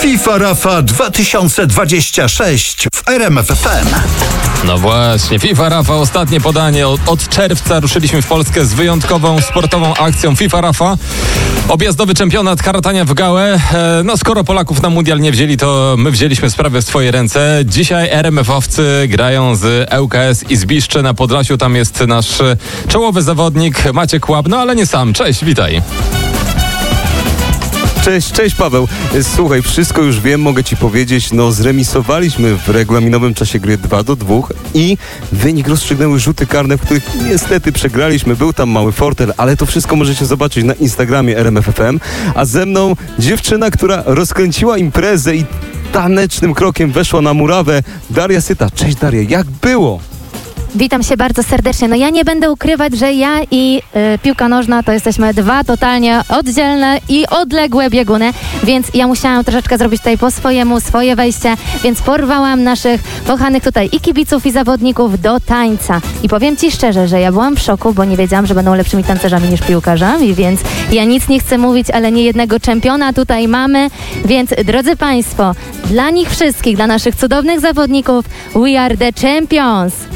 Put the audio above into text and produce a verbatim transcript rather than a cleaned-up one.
FIFA Rafa dwa tysiące dwadzieścia sześć w R M F F M. No właśnie, FIFA Rafa, ostatnie podanie. Od, od czerwca ruszyliśmy w Polskę z wyjątkową sportową akcją FIFA Rafa. Objazdowy czempionat karatania w Gałę. E, no skoro Polaków na mundial nie wzięli, to my wzięliśmy sprawę w swoje ręce. Dzisiaj R M F-owcy grają z L K S i Zbiszcze na Podlasiu. Tam jest nasz czołowy zawodnik Maciek Łab, no ale nie sam. Cześć, witaj. Cześć, cześć Paweł. Słuchaj, wszystko już wiem, mogę ci powiedzieć, no zremisowaliśmy w regulaminowym czasie gry dwa do dwóch i wynik rozstrzygnęły rzuty karne, w których niestety przegraliśmy. Był tam mały fortel, ale to wszystko możecie zobaczyć na Instagramie R M F F M, a ze mną dziewczyna, która rozkręciła imprezę i tanecznym krokiem weszła na murawę, Daria Syta. Cześć Daria, jak było? Witam się bardzo serdecznie. No ja nie będę ukrywać, że ja i y, piłka nożna to jesteśmy dwa totalnie oddzielne i odległe bieguny, więc ja musiałam troszeczkę zrobić tutaj po swojemu swoje wejście, więc porwałam naszych kochanych tutaj i kibiców, i zawodników do tańca. I powiem ci szczerze, że ja byłam w szoku, bo nie wiedziałam, że będą lepszymi tancerzami niż piłkarzami, więc ja nic nie chcę mówić, ale nie jednego czempiona tutaj mamy, więc drodzy Państwo, dla nich wszystkich, dla naszych cudownych zawodników, we are the champions!